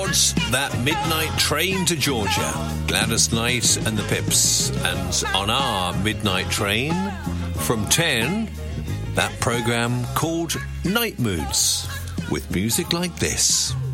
towards that midnight train to Georgia. Gladys Knight and the Pips. And on our midnight train from 10, that programme called Night Moods, with music like this.